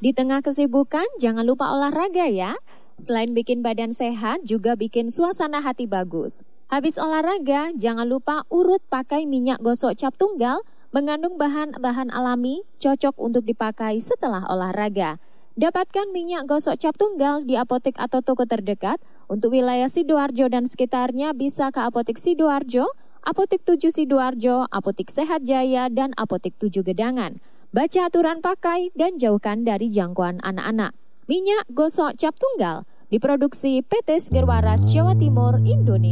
Di tengah kesibukan, jangan lupa olahraga ya. Selain bikin badan sehat, juga bikin suasana hati bagus. Habis olahraga, jangan lupa urut pakai minyak gosok cap tunggal, mengandung bahan-bahan alami, cocok untuk dipakai setelah olahraga. Dapatkan minyak gosok cap tunggal di apotek atau toko terdekat. Untuk wilayah Sidoarjo dan sekitarnya bisa ke Apotek Sidoarjo, Apotek 7 Sidoarjo, Apotek Sehat Jaya, dan Apotek 7 Gedangan. Baca aturan pakai dan jauhkan dari jangkauan anak-anak. Minyak gosok cap tunggal diproduksi PT Seger Waras Jawa Timur, Indonesia.